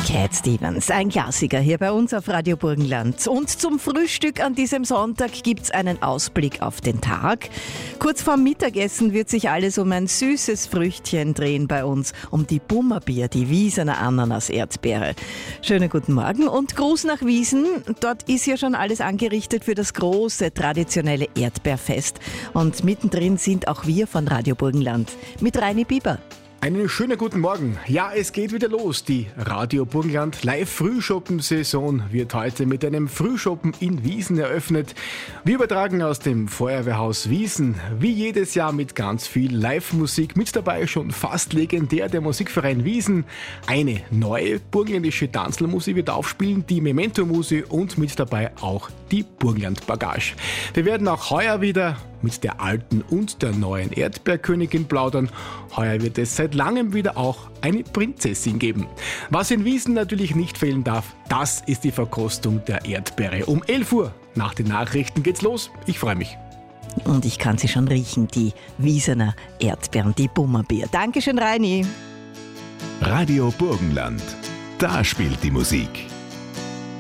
Cat Stevens, ein Klassiker hier bei uns auf Radio Burgenland. Und zum Frühstück an diesem Sonntag gibt's einen Ausblick auf den Tag. Kurz vorm Mittagessen wird sich alles um ein süßes Früchtchen drehen bei uns, um die Bummerbier, die Wiesener Ananas-Erdbeere. Schönen guten Morgen und Gruß nach Wiesen. Dort ist ja schon alles angerichtet für das große traditionelle Erdbeerfest. Und mittendrin sind auch wir von Radio Burgenland mit Reini Bieber. Einen schönen guten Morgen. Ja, es geht wieder los. Die Radio Burgenland Live-Frühschoppen-Saison wird heute mit einem Frühschoppen in Wiesen eröffnet. Wir übertragen aus dem Feuerwehrhaus Wiesen, wie jedes Jahr mit ganz viel Live-Musik. Mit dabei schon fast legendär der Musikverein Wiesen. Eine neue burgenländische Tanzlmusik wird aufspielen, die Memento-Musi und mit dabei auch die Burgenland-Bagage. Wir werden auch heuer wieder mit der alten und der neuen Erdbeerkönigin plaudern. Heuer wird es seit langem wieder auch eine Prinzessin geben. Was in Wiesen natürlich nicht fehlen darf, das ist die Verkostung der Erdbeere. Um 11 Uhr nach den Nachrichten geht's los. Ich freue mich. Und ich kann sie schon riechen, die Wiesener Erdbeeren, die Bummerbier. Dankeschön, Reini. Radio Burgenland. Da spielt die Musik.